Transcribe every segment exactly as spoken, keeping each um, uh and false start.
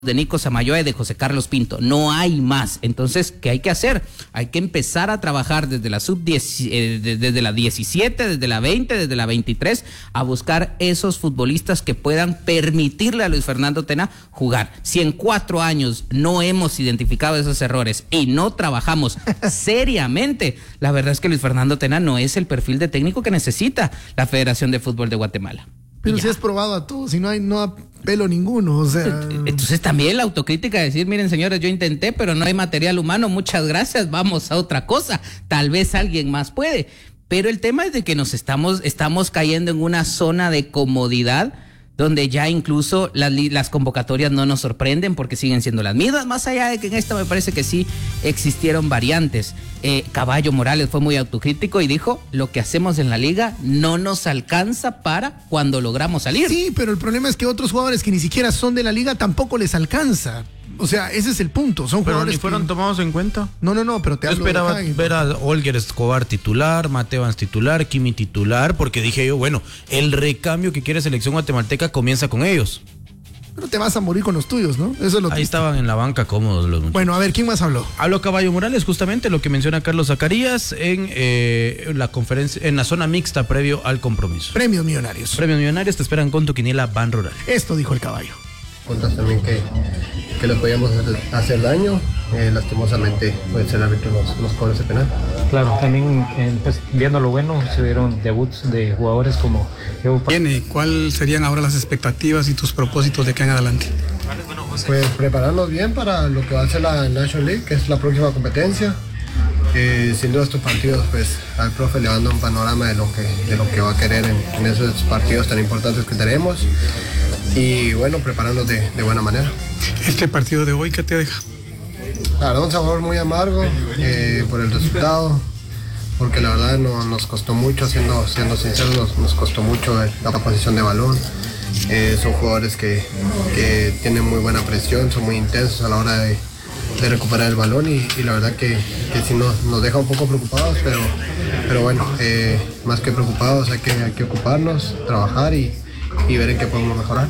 de Nico Samayoa y de José Carlos Pinto, no hay más. Entonces, ¿qué hay que hacer? Hay que empezar a trabajar desde la sub diez, eh, desde la diecisiete, desde la veinte, desde la veintitrés, a buscar esos futbolistas que puedan permitirle a Luis Fernando Tena jugar. Si en cuatro años no hemos identificado esos errores y no trabajamos seriamente, la verdad es que Luis Fernando Tena no es el perfil de técnico que necesita la Federación de Fútbol de Guatemala. Pero si has probado a todos y no hay no da pelo ninguno, o sea... Entonces también la autocrítica de decir, miren señores, yo intenté, pero no hay material humano, muchas gracias, vamos a otra cosa, tal vez alguien más puede. Pero el tema es de que nos estamos, estamos cayendo en una zona de comodidad donde ya incluso las, las convocatorias no nos sorprenden porque siguen siendo las mismas, más allá de que en esta me parece que sí existieron variantes. Eh, Caballo Morales fue muy autocrítico y dijo, lo que hacemos en la liga no nos alcanza para cuando logramos salir. Sí, pero el problema es que otros jugadores que ni siquiera son de la liga tampoco les alcanza. O sea, ese es el punto. Son pero jugadores ni fueron que... tomados en cuenta. No, no, no, pero te Yo hablo esperaba de ver a Olger Escobar titular, Matevans titular, Kimi titular, porque dije yo, bueno, el recambio que quiere selección guatemalteca comienza con ellos. Pero te vas a morir con los tuyos, ¿no? Eso es lo Ahí triste. estaban en la banca cómodos los muchachos. Bueno, a ver, ¿quién más habló? Habló Caballo Morales, justamente lo que menciona Carlos Zacarías en eh, la conferencia, en la zona mixta previo al compromiso. Premios Millonarios. Premios Millonarios te esperan con tu quiniela Ban Rural. Esto dijo el Caballo. Contas también que, que le podíamos hacer daño, eh, lastimosamente pues el árbitro nos, nos cobra ese penal. Claro, también eh, pues, viendo lo bueno, se dieron debuts de jugadores como Evo. Bien, ¿cuáles serían ahora las expectativas y tus propósitos de que en adelante? Pues prepararnos bien para lo que va a ser la National League, que es la próxima competencia. Eh, sin duda estos partidos, pues al profe le va dando un panorama de lo que, de lo que va a querer en, en esos partidos tan importantes que tenemos. Y bueno, prepararnos de, de buena manera. ¿Este partido de hoy qué te deja? La verdad, un sabor muy amargo eh, por el resultado, porque la verdad no, nos costó mucho, siendo, siendo sinceros, nos, nos costó mucho la posición de balón. Eh, son jugadores que, que tienen muy buena presión, son muy intensos a la hora de, de recuperar el balón y, y la verdad que, que sí nos, nos deja un poco preocupados, pero, pero bueno, eh, más que preocupados hay que, hay que ocuparnos, trabajar y, y ver en qué podemos mejorar.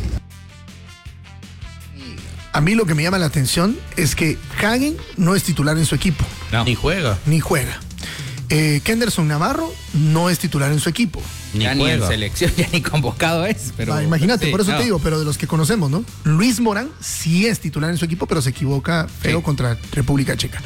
A mí lo que me llama la atención es que Hagen no es titular en su equipo. No. Ni juega. Ni juega. Eh, Kenderson Navarro no es titular en su equipo. Ni ya ni en selección, ya ni convocado es. Pero... Ah, imagínate, sí, por eso no. te digo, pero de los que conocemos, ¿no? Luis Morán sí es titular en su equipo, pero se equivoca feo sí. contra República Checa.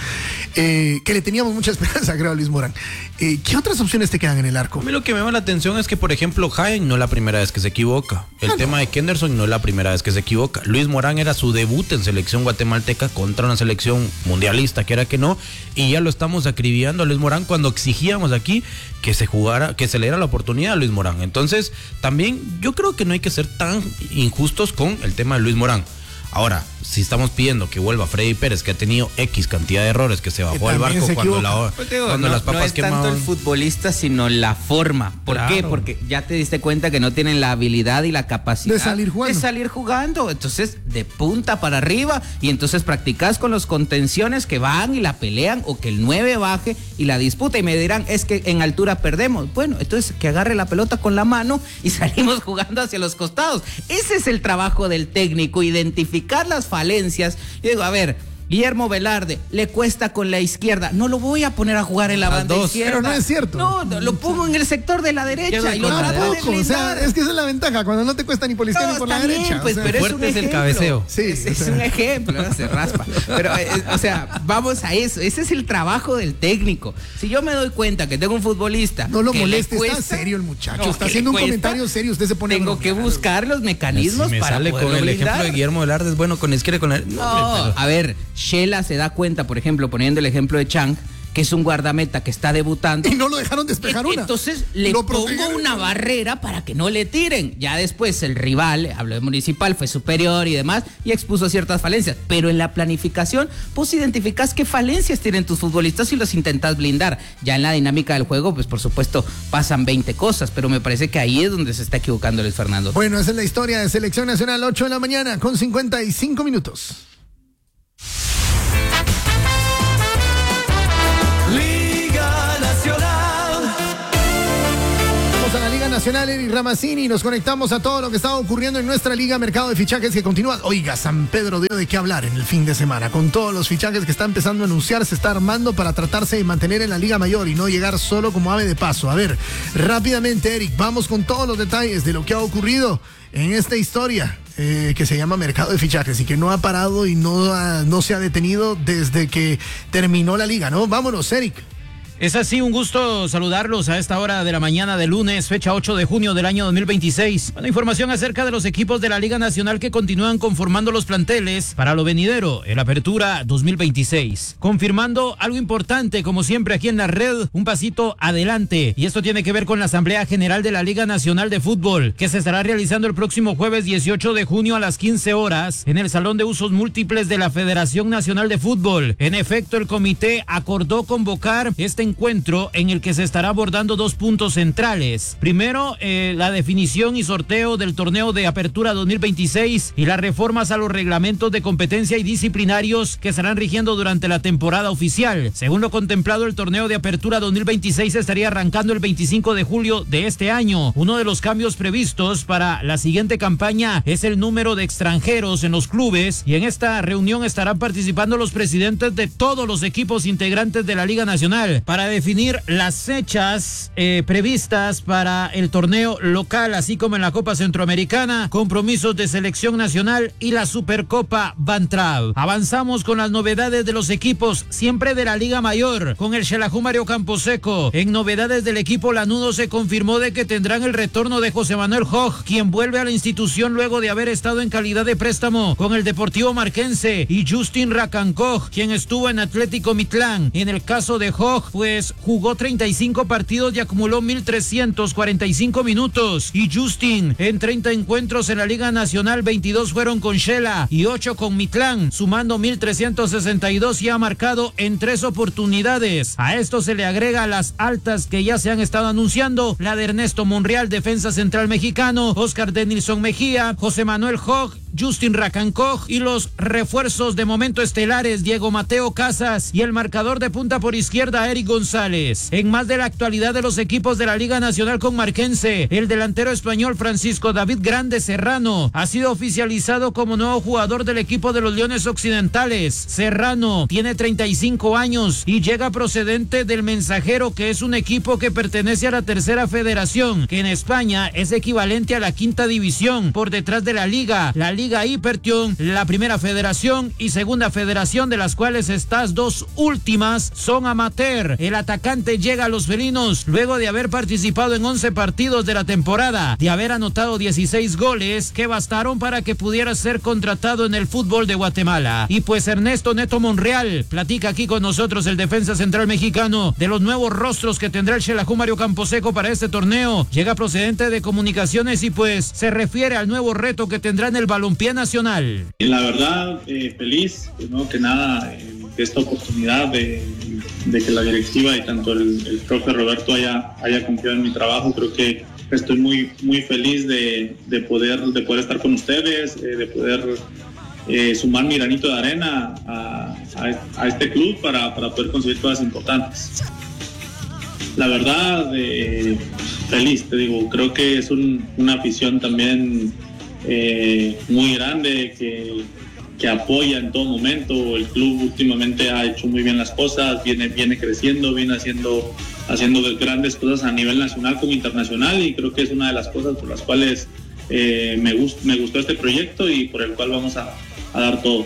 Eh, que le teníamos mucha esperanza, creo, a Luis Morán. Eh, ¿Qué otras opciones te quedan en el arco? A mí lo que me llama la atención es que, por ejemplo, Hagen no es la primera vez que se equivoca. El ah, tema no. de Kenderson no es la primera vez que se equivoca. Luis Morán era su debut en selección guatemalteca contra una selección mundialista, que era que no, y ya lo estamos acribillando a Luis Morán cuando exigíamos aquí que se jugara, que se le diera la oportunidad a Luis Morán. Entonces, también yo creo que no hay que ser tan injustos con el tema de Luis Morán. Ahora, si estamos pidiendo que vuelva Freddy Pérez, que ha tenido X cantidad de errores, que se bajó al barco cuando, la, pues digo, cuando no, las papas no es quemaban. tanto el futbolista, sino la forma. ¿Por claro. qué? Porque ya te diste cuenta que no tienen la habilidad y la capacidad de salir jugando. De salir jugando. Entonces, de punta para arriba, y entonces practicas con los contenciones que van y la pelean, o que el nueve baje y la disputa, y me dirán, es que en altura perdemos. Bueno, entonces que agarre la pelota con la mano y salimos jugando hacia los costados. Ese es el trabajo del técnico, identificar las falencias. Yo digo, a ver, Guillermo Velarde le cuesta con la izquierda, no lo voy a poner a jugar en la banda dos, izquierda. Pero no es cierto. No, no, lo pongo en el sector de la derecha y lo no, tampoco, o sea, es que esa es la ventaja, cuando no te cuesta ni por la izquierda no, ni por la bien, derecha. Pues, o sea, pero es un es el cabeceo. Sí, es, es o sea. un ejemplo, se raspa. Pero, eh, o sea, vamos a eso. Ese es el trabajo del técnico. Si yo me doy cuenta que tengo un futbolista. No lo que moleste, cuesta, está serio el muchacho. No, está haciendo un cuesta, comentario serio. Usted se pone. Tengo que buscar los mecanismos si me para sale poderlo con el blindar. ejemplo de Guillermo Velarde, es bueno con la izquierda y con la. No, no a ver, Shela se da cuenta, por ejemplo, poniendo el ejemplo de Chang, que es un guardameta que está debutando. Y no lo dejaron despejar una. Entonces le lo pongo una barrera para que no le tiren. Ya después el rival, habló de Municipal, fue superior y demás, y expuso ciertas falencias. Pero en la planificación, pues identificas qué falencias tienen tus futbolistas y los intentas blindar. Ya en la dinámica del juego, pues por supuesto, pasan veinte cosas, pero me parece que ahí es donde se está equivocando Luis Fernando. Bueno, esa es la historia de Selección Nacional, ocho de la mañana, con cincuenta y cinco minutos. internacional, Eric Ramazzini, y nos conectamos a todo lo que está ocurriendo en nuestra liga mercado de fichajes que continúa. Oiga, San Pedro dio de qué hablar en el fin de semana, con todos los fichajes que está empezando a anunciar, se está armando para tratarse de mantener en la liga mayor y no llegar solo como ave de paso. A ver, rápidamente, Eric, vamos con todos los detalles de lo que ha ocurrido en esta historia eh, que se llama mercado de fichajes y que no ha parado y no, ha, no se ha detenido desde que terminó la liga, ¿no? Vámonos, Eric. Es así, un gusto saludarlos a esta hora de la mañana de lunes, fecha ocho de junio del año dos mil veintiséis. Bueno, información acerca de los equipos de la Liga Nacional que continúan conformando los planteles para lo venidero, el Apertura dos mil veintiséis. Confirmando algo importante, como siempre aquí en la red, un pasito adelante. Y esto tiene que ver con la Asamblea General de la Liga Nacional de Fútbol, que se estará realizando el próximo jueves dieciocho de junio a las quince horas en el Salón de Usos Múltiples de la Federación Nacional de Fútbol. En efecto, el comité acordó convocar este encuentro en el que se estará abordando dos puntos centrales. Primero, eh, la definición y sorteo del torneo de Apertura dos mil veintiséis y las reformas a los reglamentos de competencia y disciplinarios que estarán rigiendo durante la temporada oficial. Según lo contemplado, el torneo de Apertura dos mil veintiséis estaría arrancando el veinticinco de julio de este año. Uno de los cambios previstos para la siguiente campaña es el número de extranjeros en los clubes, y en esta reunión estarán participando los presidentes de todos los equipos integrantes de la Liga Nacional para definir las fechas eh, previstas para el torneo local, así como en la Copa Centroamericana, compromisos de selección nacional y la Supercopa Bantrav. Avanzamos con las novedades de los equipos, siempre de la Liga Mayor, con el Xelajú Mario Camposeco. En novedades del equipo lanudo se confirmó de que tendrán el retorno de José Manuel Hoj, quien vuelve a la institución luego de haber estado en calidad de préstamo con el Deportivo Marquense, y Justin Racancoj, quien estuvo en Atlético Mitlán. En el caso de Hoj, pues jugó treinta y cinco partidos y acumuló mil trescientos cuarenta y cinco minutos, y Justin en treinta encuentros en la Liga Nacional, veintidós fueron con Xela y ocho con Mitlán, sumando mil trescientos sesenta y dos, y ha marcado en tres oportunidades. A esto se le agrega las altas que ya se han estado anunciando, la de Ernesto Monreal, defensa central mexicano, Oscar Denilson Mejía, José Manuel Hoj, Justin Racancoj, y los refuerzos de momento estelares, Diego Mateo Casas, y el marcador de punta por izquierda, Eric González. En más de la actualidad de los equipos de la Liga Nacional con Marquense, el delantero español Francisco David Grande Serrano ha sido oficializado como nuevo jugador del equipo de los Leones Occidentales. Serrano tiene treinta y cinco años y llega procedente del Mensajero, que es un equipo que pertenece a la tercera federación, que en España es equivalente a la quinta división, por detrás de la Liga, la Liga Hipertion, la primera federación y segunda federación, de las cuales estas dos últimas son amateur. El atacante llega a los felinos luego de haber participado en once partidos de la temporada, de haber anotado dieciséis goles que bastaron para que pudiera ser contratado en el fútbol de Guatemala. Y pues Ernesto Neto Monreal platica aquí con nosotros, el defensa central mexicano, de los nuevos rostros que tendrá el Xelajú Mario Camposeco para este torneo. Llega procedente de Comunicaciones y pues se refiere al nuevo reto que tendrá en el balompié nacional. La verdad, eh, feliz, ¿no? que nada, eh, de esta oportunidad de, de que la directiva y tanto el, el profe Roberto haya, haya confiado en mi trabajo. Creo que estoy muy, muy feliz de, de, poder, de poder estar con ustedes, eh, de poder eh, sumar mi granito de arena a, a, a este club para, para poder conseguir cosas importantes. La verdad, eh, feliz, te digo, creo que es un, una afición también eh, muy grande que, que apoya en todo momento. El club últimamente ha hecho muy bien las cosas, viene, viene creciendo, viene haciendo, haciendo grandes cosas a nivel nacional como internacional, y creo que es una de las cosas por las cuales eh, me, gust, me gustó este proyecto y por el cual vamos a, a dar todo.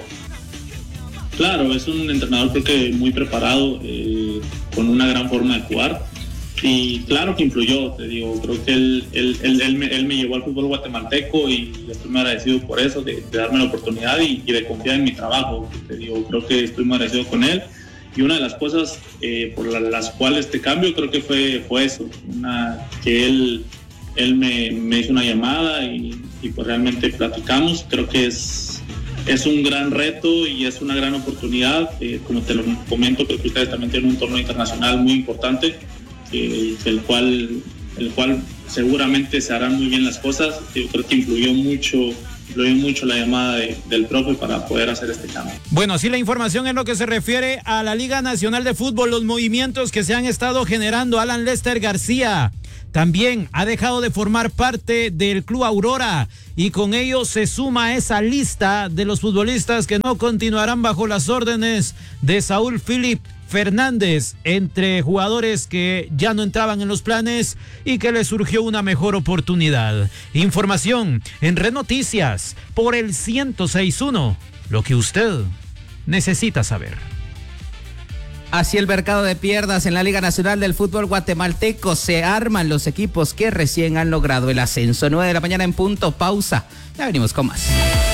Claro, es un entrenador creo que muy preparado, eh, con una gran forma de jugar. Y claro que influyó, te digo, creo que él, él, él, él, me, él me llevó al fútbol guatemalteco y estoy muy agradecido por eso, de, de darme la oportunidad y, y de confiar en mi trabajo. Te digo, creo que estoy muy agradecido con él. Y una de las cosas eh, por la, las cuales este cambio creo que fue, fue eso, una, que él, él me, me hizo una llamada y, y pues realmente platicamos. Creo que es, es un gran reto y es una gran oportunidad. Eh, como te lo comento, creo que ustedes también tienen un torneo internacional muy importante, Eh, el cual el cual seguramente se harán muy bien las cosas. Yo creo que influyó mucho influyó mucho la llamada de, del profe para poder hacer este cambio. Bueno, así la información en lo que se refiere a la Liga Nacional de Fútbol, los movimientos que se han estado generando. Alan Lester García también ha dejado de formar parte del Club Aurora y con ello se suma a esa lista de los futbolistas que no continuarán bajo las órdenes de Saúl Philip Fernández, entre jugadores que ya no entraban en los planes y que les surgió una mejor oportunidad. Información en Red Noticias por el ciento seis punto uno, lo que usted necesita saber. Así el mercado de piernas en la Liga Nacional del Fútbol Guatemalteco. Se arman los equipos que recién han logrado el ascenso. nueve de la mañana en punto, pausa. Ya venimos con más.